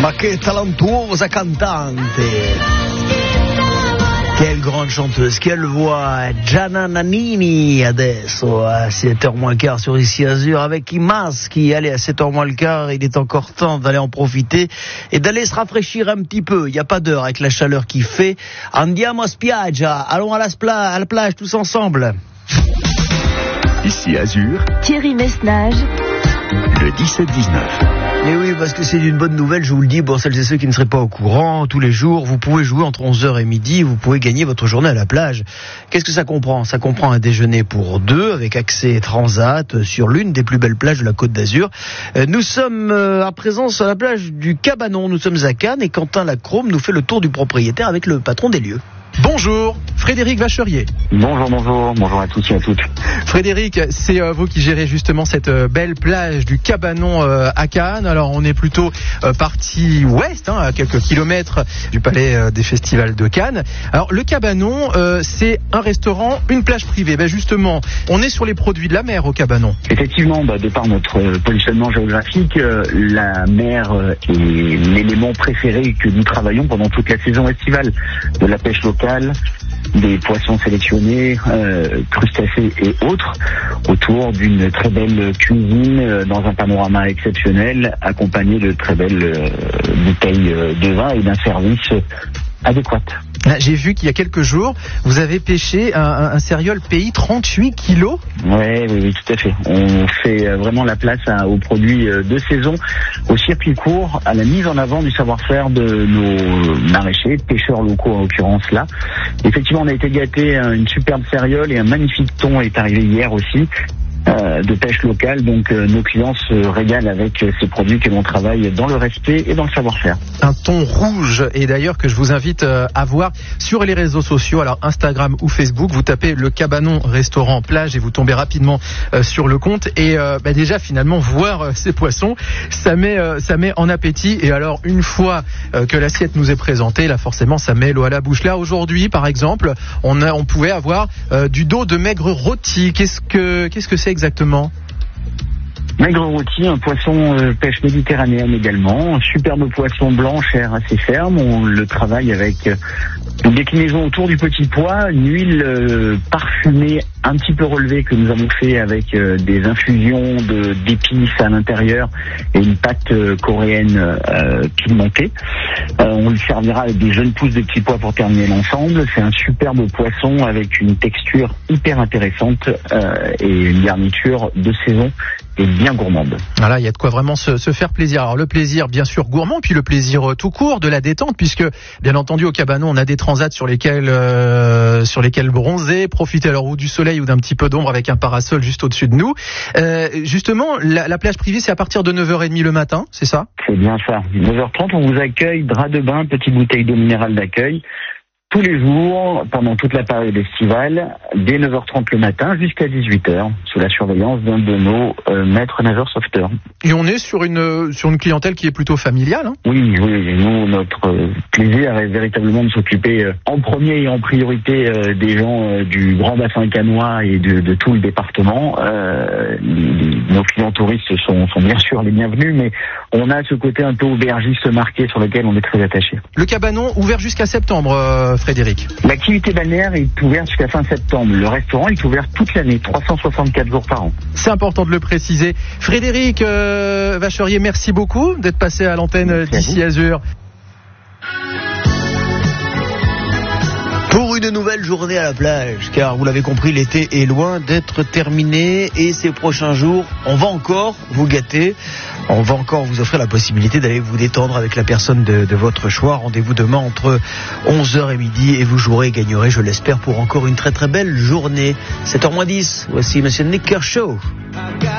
Ma che talentuosa cantante! Quelle grande chanteuse, quelle voix! Gianna Nannini adesso à 7h moins le quart sur Ici Azur avec Imaski. Allez, à 7h moins le quart, il est encore temps d'aller en profiter et d'aller se rafraîchir un petit peu. Il n'y a pas d'heure avec la chaleur qu'il fait. Andiamo a spiaggia, allons à la plage tous ensemble. Ici Azur, Thierry Messnage, le 17-19. Et oui, parce que c'est une bonne nouvelle, je vous le dis, pour celles et ceux qui ne seraient pas au courant, tous les jours, vous pouvez jouer entre 11h et midi, vous pouvez gagner votre journée à la plage. Qu'est-ce que ça comprend ? Ça comprend un déjeuner pour deux, avec accès transat sur l'une des plus belles plages de la Côte d'Azur. Nous sommes à présent sur la plage du Cabanon, nous sommes à Cannes, et Quentin Lacrome nous fait le tour du propriétaire avec le patron des lieux. Bonjour, Frédéric Vacherier. Bonjour à tous et à toutes. Frédéric, c'est vous qui gérez justement cette belle plage du Cabanon à Cannes. Alors on est plutôt partie ouest, à quelques kilomètres du palais des festivals de Cannes. Alors le Cabanon, c'est un restaurant, une plage privée. Justement, on est sur les produits de la mer au Cabanon. Effectivement, de par notre positionnement géographique, la mer est l'élément préféré que nous travaillons pendant toute la saison estivale, de la pêche locale, des poissons sélectionnés, crustacés et autres, autour d'une très belle cuisine dans un panorama exceptionnel, accompagné de très belles bouteilles de vin et d'un service adéquat. J'ai vu qu'il y a quelques jours, vous avez pêché un céréole pays 38 kilos. Oui, tout à fait. On fait vraiment la place aux produits de saison, au circuit court, à la mise en avant du savoir-faire de nos maraîchers, pêcheurs locaux en l'occurrence là. Effectivement, on a été gâtés, une superbe céréole et un magnifique thon est arrivé hier aussi. De pêche locale, donc nos clients se régalent avec ces produits que l'on travaille dans le respect et dans le savoir-faire. Un thon rouge, et d'ailleurs que je vous invite à voir sur les réseaux sociaux, alors Instagram ou Facebook, vous tapez le Cabanon Restaurant Plage et vous tombez rapidement sur le compte, et déjà finalement voir ces poissons, ça met en appétit, et alors une fois que l'assiette nous est présentée, là forcément ça met l'eau à la bouche. Là aujourd'hui par exemple, on pouvait avoir du dos de maigre rôti. Qu'est-ce que c'est exactement? Maigre rôti, un poisson pêche méditerranéenne également, un superbe poisson blanc, chair assez ferme. On le travaille avec une déclinaison autour du petit pois, une huile parfumée un petit peu relevée que nous avons fait avec des infusions d'épices à l'intérieur et une pâte coréenne pimentée. On le servira avec des jeunes pousses de petits pois pour terminer l'ensemble. C'est un superbe poisson avec une texture hyper intéressante et une garniture de saison et bien gourmande. Voilà, il y a de quoi vraiment se faire plaisir. Alors le plaisir bien sûr gourmand, puis le plaisir tout court de la détente, puisque bien entendu au Cabanon on a des transats sur lesquels bronzer, profiter alors ou du soleil ou d'un petit peu d'ombre avec un parasol juste au-dessus de nous. Justement, la plage privée c'est à partir de 9h30 le matin, c'est ça ? C'est bien ça. 9h30 on vous accueille, drap de bain, petite bouteille d'eau minérale d'accueil. Tous les jours, pendant toute la période estivale, dès 9h30 le matin jusqu'à 18h, sous la surveillance d'un de nos maîtres nageurs sauveteurs. Et on est sur une clientèle qui est plutôt familiale, hein ? Oui, nous, notre plaisir est véritablement de s'occuper en premier et en priorité des gens du grand bassin cannois et de tout le département. Nos clients touristes sont bien sûr les bienvenus, mais on a ce côté un peu aubergiste marqué sur lequel on est très attaché. Le Cabanon ouvert jusqu'à septembre, Frédéric. L'activité balnéaire est ouverte jusqu'à fin septembre. Le restaurant est ouvert toute l'année, 364 jours par an. C'est important de le préciser. Frédéric Vacherier, merci beaucoup d'être passé à l'antenne d'Ici Azur. Pour une nouvelle journée à la plage, car vous l'avez compris, l'été est loin d'être terminé et ces prochains jours, on va encore vous gâter, on va encore vous offrir la possibilité d'aller vous détendre avec la personne de votre choix. Rendez-vous demain entre 11h et midi et vous jouerez et gagnerez, je l'espère, pour encore une très très belle journée. 7h moins 10, voici Monsieur Nick Kershaw.